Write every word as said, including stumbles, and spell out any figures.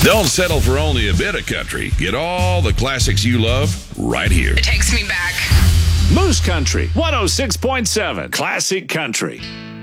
Don't settle for only a bit of country. Get all the classics you love right here. It takes me back. Moose Country, one oh six point seven, Classic Country.